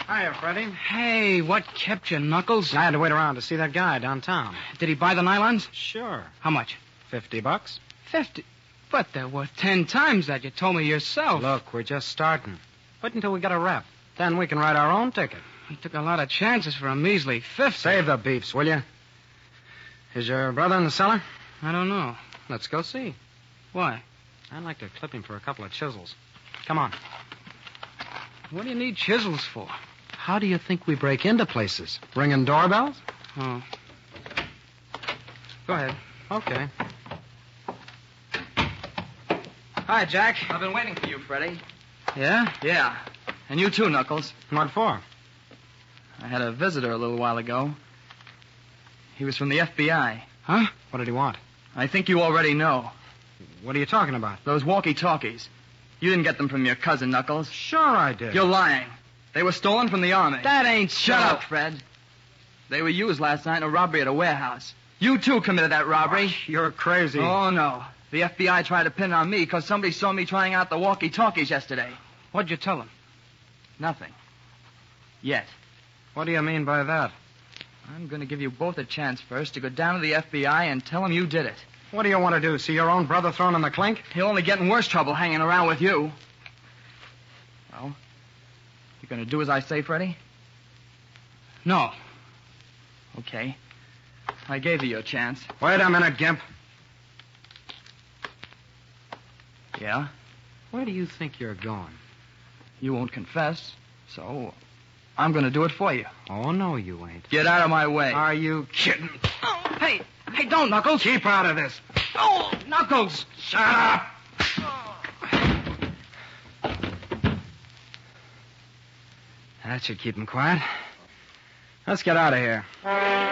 Hiya, Freddie. Hey, what kept you, Knuckles? I had to wait around to see that guy downtown. Did he buy the nylons? Sure. How much? $50. 50. But they're worth 10 times that. You told me yourself. Look, we're just starting. Wait until we get a rep. Then we can write our own ticket. You took a lot of chances for a measly 50. Save the beefs, will you? Is your brother in the cellar? I don't know. Let's go see. Why? I'd like to clip him for a couple of chisels. Come on. What do you need chisels for? How do you think we break into places? Ringing doorbells? Oh. Go ahead. Okay. Hi, Jack. I've been waiting for you, Freddie. Yeah? Yeah. And you too, Knuckles. What for? I had a visitor a little while ago. He was from the FBI. Huh? What did he want? I think you already know. What are you talking about? Those walkie-talkies. You didn't get them from your cousin, Knuckles. Sure I did. You're lying. They were stolen from the Army. That ain't Shut so. up, Fred. They were used last night in a robbery at a warehouse. You, too, committed that robbery. You're crazy. Oh, no. The FBI tried to pin it on me because somebody saw me trying out the walkie-talkies yesterday. What'd you tell him? Nothing. Yet. What do you mean by that? I'm going to give you both a chance first to go down to the FBI and tell them you did it. What do you want to do? See your own brother thrown in the clink? He'll only get in worse trouble hanging around with you. Well, you going to do as I say, Freddie? No. Okay. I gave you your chance. Wait a minute, Gimp. Yeah? Where do you think you're going? You won't confess, so I'm going to do it for you. Oh, no, you ain't. Get out of my way. Are you kidding? Oh, hey, don't, Knuckles. Keep out of this. Oh, Knuckles. Shut up! That should keep him quiet. Let's get out of here.